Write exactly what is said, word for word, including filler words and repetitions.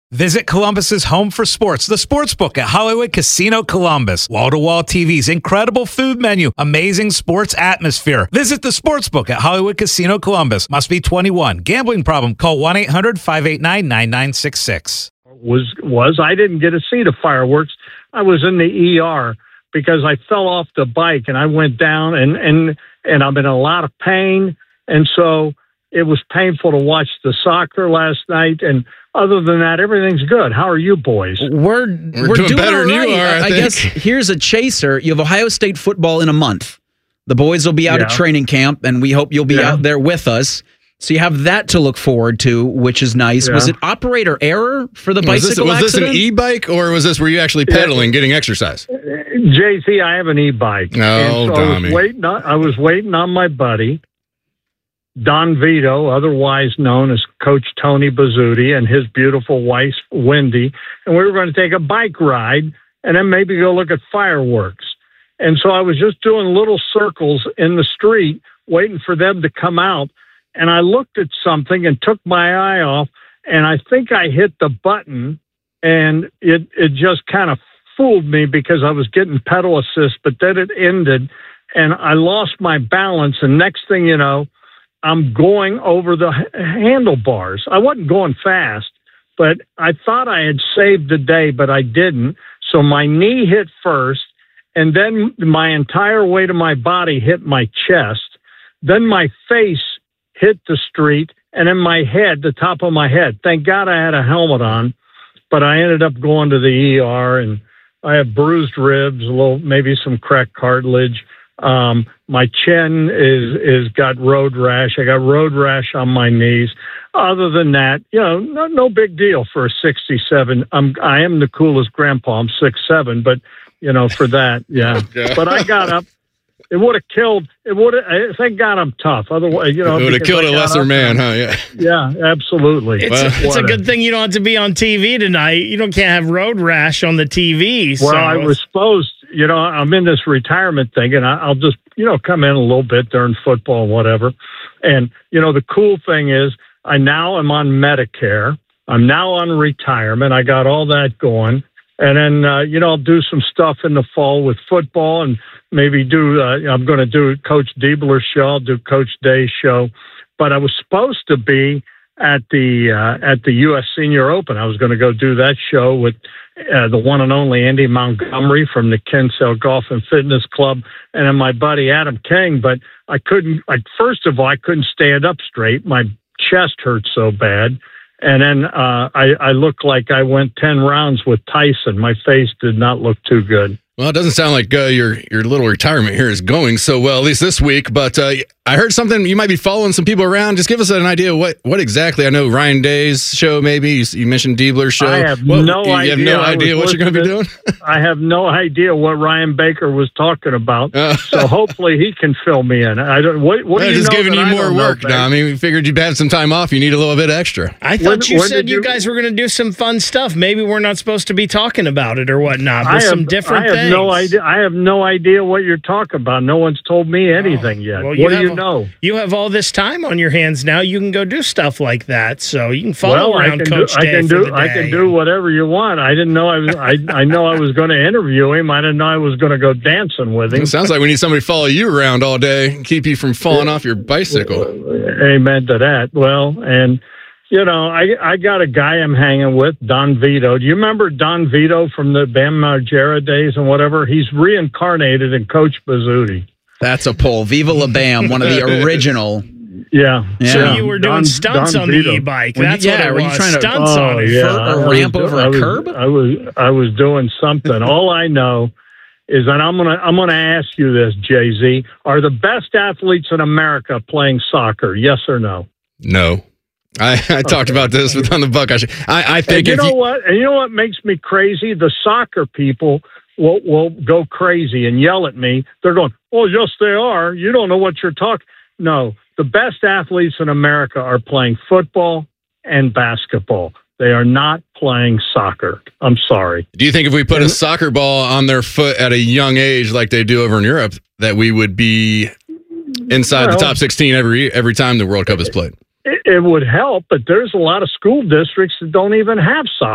Visit Columbus's home for sports, the Sportsbook at Hollywood Casino Columbus. Wall-to-wall T Vs, incredible food menu, amazing sports atmosphere. Visit the Sportsbook at Hollywood Casino Columbus. Must be twenty-one. Gambling problem? Call one eight hundred five eight nine nine nine six six. Was was I didn't get to see the fireworks. I was in the E R because I fell off the bike and I went down and and and I'm in a lot of pain, and so it was painful to watch the soccer last night. And other than that, everything's good. How are you boys? We're we're, we're doing, doing better all right. than you are. I, I, I guess here's a chaser. You have Ohio State football in a month. The boys will be out Yeah. at training camp, and we hope you'll be Yeah. out there with us. So you have that to look forwed to, which is nice. Yeah. Was it operator error for the was this, bicycle was this an accident? e-bike, or was this were you actually pedaling, getting exercise? J C, I have an e-bike. No, and so I Tommy. was waiting on, I was waiting on my buddy, Don Vito, otherwise known as Coach Tony Bazzuti, and his beautiful wife, Wendy. And we were going to take a bike ride and then maybe go look at fireworks. And so I was just doing little circles in the street, waiting for them to come out. And I looked at something and took my eye off, and I think I hit the button, and it, it just kind of fooled me because I was getting pedal assist, but then it ended, and I lost my balance, and next thing you know, I'm going over the h- handlebars. I wasn't going fast, but I thought I had saved the day, but I didn't. So my knee hit first, and then my entire weight of my body hit my chest. Then my face hit the street, and then my head, the top of my head. Thank God I had a helmet on, but I ended up going to the E R, and I have bruised ribs, a little, maybe some cracked cartilage. Um, my chin is is got road rash. I got road rash on my knees. Other than that, you know, no, no big deal for a sixty-seven. I'm I am the coolest grandpa. I'm six seven, but you know, for that, yeah. But I got up. It would have killed. It would have. Thank God I'm tough. Otherwise, you know, It would have because killed I a got lesser up man, and- huh? Yeah. Yeah, absolutely. It's, Well, a, it's a What good thing you don't have to be on T V tonight. You don't can't have road rash on the T V. Well, so I was supposed, you know, I'm in this retirement thing, and I, I'll just, you know, come in a little bit during football and whatever. And, you know, the cool thing is I now am on Medicare. I'm now on retirement. I got all that going. And then, uh, you know, I'll do some stuff in the fall with football and maybe do, uh, I'm going to do Coach Diebler's show. I'll do Coach Day's show. But I was supposed to be at the uh, at the U S Senior Open. I was going to go do that show with uh, the one and only Andy Montgomery from the Kinsale Golf and Fitness Club, and then my buddy Adam King. But I couldn't. Like, first of all, I couldn't stand up straight. My chest hurt so bad, and then uh, I, I looked like I went ten rounds with Tyson. My face did not look too good. Well, it doesn't sound like uh, your your little retirement here is going so well, at least this week. But uh, I heard something. You might be following some people around. Just give us an idea of what, what exactly. I know Ryan Day's show, maybe. You, you mentioned Diebler's show. I have What- no you, idea. You have no I idea was what you're going to be doing? listening- I have no idea what Ryan Baker was talking about. Uh. So hopefully he can fill me in. I don't. What, what I'm do you just know giving that you I more don't know, work Baker? now. I mean, we figured you'd have some time off. You need a little bit extra. I thought When- you when said did you you- guys were going to do some fun stuff. Maybe we're not supposed to be talking about it or whatnot, but I have, some different I have things. no idea. I have no idea what you're talking about. No one's told me anything yet. Well, what do have, you know? You have all this time on your hands now. You can go do stuff like that. So you can follow Well, I around can do. Coach I Day can for do. the I day. can do whatever you want. I didn't know I was. I. I know I was going to interview him. I didn't know I was going to go dancing with him. It sounds like we need somebody to follow you around all day and keep you from falling off your bicycle. Amen to that. Well, and you know, I I got a guy I'm hanging with, Don Vito. Do you remember Don Vito from the Bam Margera days and whatever? He's reincarnated in Coach Bazzuti. That's a pull. Viva La Bam, one of the original. Yeah. Yeah. So you were doing Don- stunts Don on Vito. the e-bike. Were you- That's yeah, what it were you was. trying to- Stunts Oh, on it. yeah. For a I was ramp do- over a I was- curb? I was I was doing something. All I know is that I'm gonna I'm gonna ask you this, Jay Z. Are the best athletes in America playing soccer? Yes or no? No. I, I talked about this with on the Buckeye Show. I, I think And you if know you, what? And you know what makes me crazy? The soccer people will will go crazy and yell at me. They're going, "Oh, yes, they are. You don't know what you're talking." No, the best athletes in America are playing football and basketball. They are not playing soccer. I'm sorry. do you think if we put a soccer ball on their foot at a young age like they do over in Europe, that we would be inside Well- the top sixteen every every time the World Cup is played? It, it would help, but there's a lot of school districts that don't even have soccer.